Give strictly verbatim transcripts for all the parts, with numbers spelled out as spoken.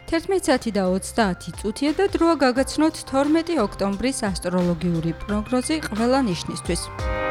თერთმეტი საათი და ოცდაათი წუთია და დროა გაგაცნოთ თორმეტი ოქტომბრის ასტროლოგიური პროგნოზი ყველა ნიშნისთვის.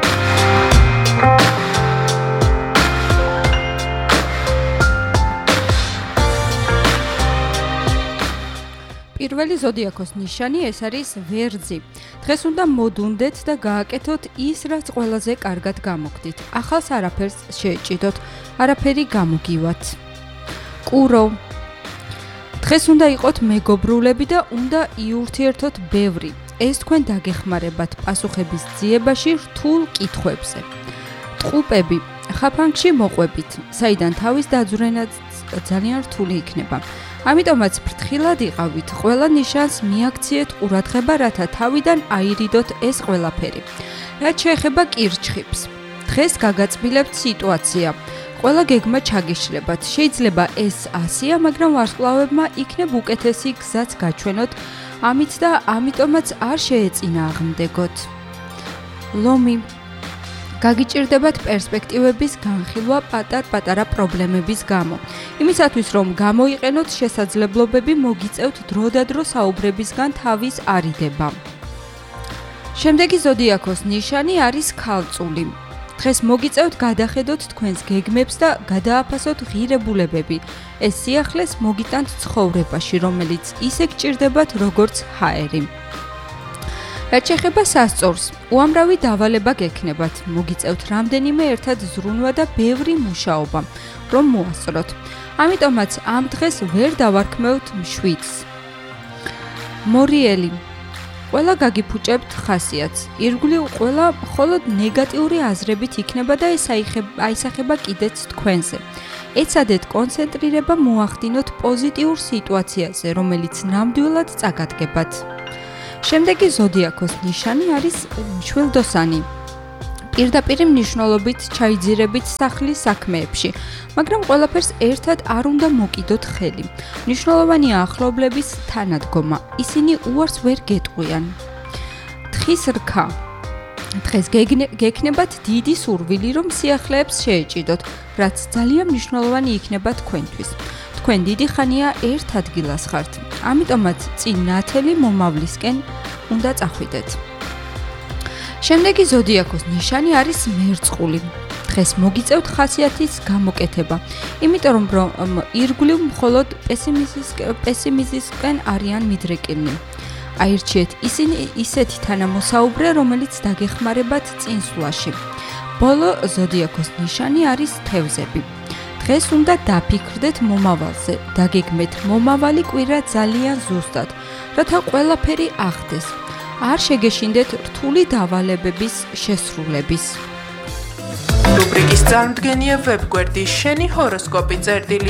პირველი ზოდიაქოს ნიშანი ეს არის ვერძი. დღეს უნდა მოდუნდეთ და გააკეთოთ ის, რაც ყველაზე კარგად გამოგდით. ახალს არაფერს შეეჭიდოთ, არაფერი გამოგივათ. კურო. დღეს უნდა იყოთ მეგობრულები და უნდა იურთიერთოთ ბევრი. ეს თქვენ დაგეხმარებათ პასუხების ძიებაში რთულ კითხვებზე. ტყუპები. ხაფანგში მოყვებით, საიდან თავის დაძვრენა ძალიან რთული იქნება. ამიტომაც ფრთხილად იყავით, ყველა ნიშანს მიაქციეთ ყურადღება, რათა თავიდან აირიდოთ ეს ყველაფერი. რაც შეეხება კირჩხიბს. დღეს გაგაწმილებთ სიტუაცია. ყველა გეგმა ჩაგიშლებათ. შეიძლება ეს ასია, მაგრამ ვარსკვლავებმა იქნებ უკეთესი გზაც გაჩვენოთ, ამით და ამიტომაც არ შეეწინააღმდეგოთ. ლომი. გაგიჭირდებათ პერსპექტივების განხილვა პატარ-პატარა პრობლემების გამო. იმისათვის, რომ გამოიყენოთ შესაძლებლობები, მოგიწევთ დროდადრო საუბრებისგან თავის არიდება. შემდეგი ზოდიაქოს ნიშანი არის ქალწული. დღეს მოგიწევთ გადახედოთ თქვენს გეგმებს და გადააფასოთ ღირებულებები. ეს სიახლეს მოგიტანთ ცხოვრებაში, რომელიც ისე გჭირდებათ, როგორც ჰაერი. რაც შეეხება სასწორს, უამრავი დავალება გექნებათ. მოგიწევთ რამდენიმე ერთად ზრუნვა და ბევრი მუშაობა, რომ მოასწროთ. ამიტომაც ამ დღეს ვერ დავარქმევთ მშვიდს. მორიელი. ყველა გაგიფუჭებთ ხასიათს. ირგვლივ ყველა მხოლოდ ნეგატიური აზრებით იქნება და ეს აისახება კიდეც თქვენზე. ეცადეთ კონცენტრირება მოახდინოთ პოზიტიურ სიტუაციაზე, რომელიც ნამდვილად წაგადგებათ. შემდეგი ზოდიაქოს ნიშანი არის მშვილდოსანი. პირდაპირ მნიშვნელობით ჩაიძირებით სახლის საქმეებში, მაგრამ ყველაფერს ერთად არ უნდა მოკიდოთ ხელი. მნიშვნელოვანია ახლობლების თანადგომა, ისინი უარს ვერ გეტყვიან. თხის რქა. დღეს გექნებათ დიდი სურვილი, რომ სიახლეებს შეეჭიდოთ, რაც ძალიან მნიშვნელოვანი იქნება თქვენთვის. თქვენ დიდი ხანია ერთ ადგილას ხართ, ამიტომაც წინ ნათელი მომავლისკენ უნდა წახვიდეთ. შემდეგი ზოდიაქოს ნიშანი არის მერწყული. დღეს მოგიწევთ ხასიათის გამოკეთება, იმიტომ რომ ირგვლივ მხოლოდ პესიმიზმისკენ არიან მიდრეკილნი. აირჩიეთ ისინი ისეთი თანამოსაუბრე, რომელიც დაგეხმარებათ წინსვლაში. ბოლო ზოდიაქოს ნიშანი არის თევზები. დღეს უნდა დაფიქრდეთ მომავალზე, დაგეგმეთ მომავალი კვირა ძალიან ზუსტად, რათა ყველაფერი ახდეს. არ შეგეშინდეთ რთული დავალებების შესრულების. რუბრიკის წარმდგენია ვებგვერდი შენი ჰოროსკოპი წერტილი.